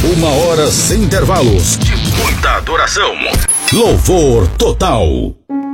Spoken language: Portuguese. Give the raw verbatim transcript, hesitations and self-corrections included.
Uma hora sem intervalos, de muita adoração. Louvor total.